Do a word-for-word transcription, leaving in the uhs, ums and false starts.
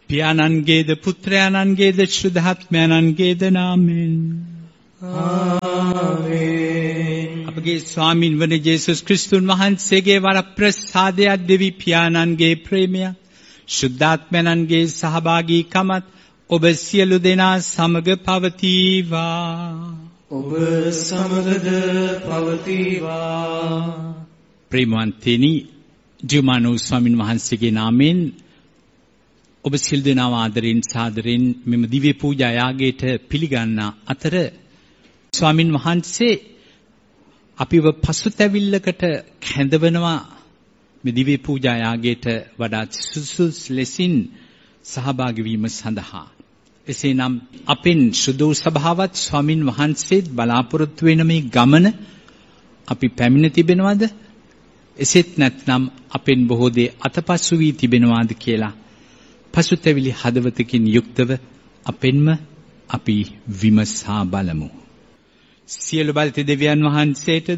පියාණන්ගේද පුත්‍රයාණන්ගේද ශුද්ධාත්මයන්ගේද නාමයෙන් ආමේන්. අපගේ ස්වාමින් වන ජේසුස් ක්‍රිස්තුන් වහන්සේගේ වරප්‍රසාදයක් දෙවි පියාණන්ගේ ප්‍රේමය ශුද්ධාත්මයන්ගේ සහභාගීකමත් ඔබ සියලු දෙනා සමග පවතිවා. ඔබ සමගද පවතිවා. ප්‍රේමවන්තනි, ජීවමාන ස්වාමින් වහන්සේගේ නාමයෙන් ඔබ සියලු දෙනාම ආදරෙන් සාදරෙන් මෙම දිව්‍ය පූජා යාගයට පිළිගන්න අතර ස්වාමින් වහන්සේ අපිව පසුතැවිල්ලකට කැඳවනවා. මේ දිව්‍ය පූජා යාගයට වඩා සුසුසු ලෙසින් සහභාගී වීම සඳහා. එසේනම් අපෙන් සුදු සභාවත් ස්වාමින් වහන්සේත් බලාපොරොත්තු වෙන මේ ගමන අපි පැමිණ තිබෙනවද? එසේත් නැත්නම් අපෙන් බොහෝ දේ අතපසු වී තිබෙනවාද කියලා පසුතැවිලි හදවතකින් යුක්තව අපෙන්ම අපි විමසා බලමු. සියලු බලති දෙවියන් වහන්සේට